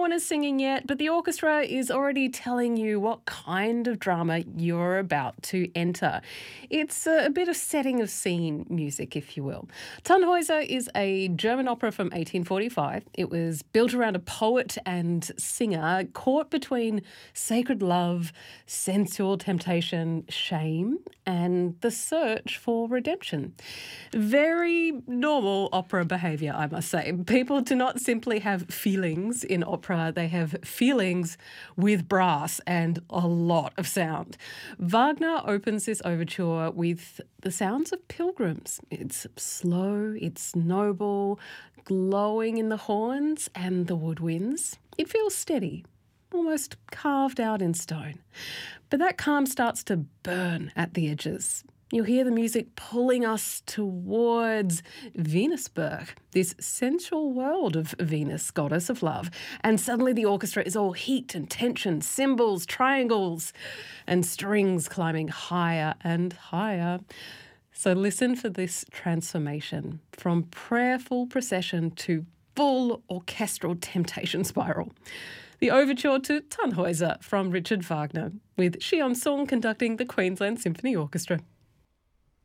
one is singing yet, but the orchestra is already telling you what kind of drama you're about to enter. It's a bit of setting of scene music, if you will. Tannhäuser is a German opera from 1845. It was built around a poet and singer caught between sacred love, sensual temptation, shame, and the search for redemption. Very normal opera behaviour, I must say. People do not simply have feelings in opera, they have feelings with brass and a lot of sound. Wagner opens this overture with the sounds of pilgrims. It's slow, it's noble, glowing in the horns and the woodwinds. It feels steady, almost carved out in stone. But that calm starts to burn at the edges. You'll hear the music pulling us towards Venusberg, this sensual world of Venus, goddess of love. And suddenly the orchestra is all heat and tension, cymbals, triangles, and strings climbing higher and higher. So listen for this transformation from prayerful procession to full orchestral temptation spiral. The overture to Tannhäuser from Richard Wagner, with Xian Song conducting the Queensland Symphony Orchestra.